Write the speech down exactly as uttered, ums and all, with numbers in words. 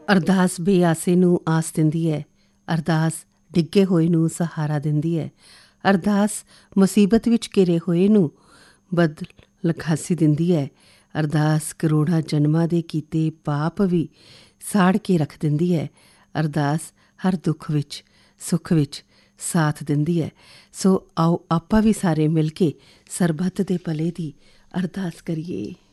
ਅਰਦਾਸ ਬੇਆਸੇ ਨੂੰ ਆਸ ਦਿੰਦੀ ਹੈ। ਅਰਦਾਸ ਡਿੱਗੇ ਹੋਏ ਨੂੰ ਸਹਾਰਾ ਦਿੰਦੀ ਹੈ। ਅਰਦਾਸ ਮੁਸੀਬਤ ਵਿੱਚ ਘਿਰੇ ਹੋਏ ਨੂੰ ਬਦਲਖਾਸੀ ਦਿੰਦੀ ਹੈ। ਅਰਦਾਸ ਕਰੋੜਾਂ ਜਨਮਾਂ ਦੇ ਕੀਤੇ ਪਾਪ ਵੀ ਸਾੜ ਕੇ ਰੱਖ ਦਿੰਦੀ ਹੈ। ਅਰਦਾਸ ਹਰ ਦੁੱਖ ਵਿੱਚ ਸੁੱਖ ਵਿੱਚ ਸਾਥ ਦਿੰਦੀ ਹੈ। ਸੋ ਆਓ ਆਪਾਂ ਵੀ ਸਾਰੇ ਮਿਲ ਕੇ ਸਰਬੱਤ ਦੇ ਭਲੇ ਦੀ ਅਰਦਾਸ ਕਰੀਏ।